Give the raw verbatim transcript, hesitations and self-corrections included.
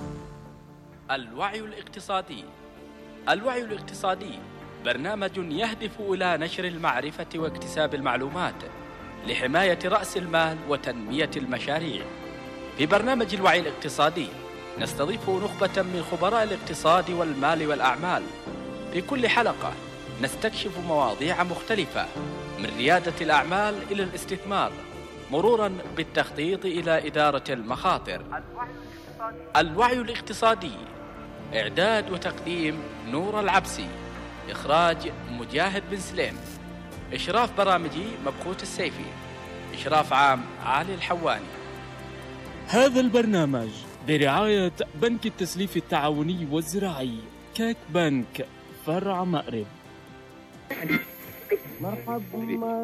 الوعي الاقتصادي. الوعي الاقتصادي برنامج يهدف إلى نشر المعرفة واكتساب المعلومات لحماية رأس المال وتنمية المشاريع. في برنامج الوعي الاقتصادي نستضيف نخبة من خبراء الاقتصاد والمال والأعمال. في كل حلقة نستكشف مواضيع مختلفة، من ريادة الأعمال إلى الاستثمار، مرورا بالتخطيط إلى إدارة المخاطر. الوعي الاقتصادي، إعداد وتقديم نور العبسي، إخراج مجاهد بن سليم، إشراف برامجي مبخوت السيفي، إشراف عام علي الحواني. هذا البرنامج برعاية بنك التسليف التعاوني والزراعي كاك بنك فرع مأرب. مرحبا.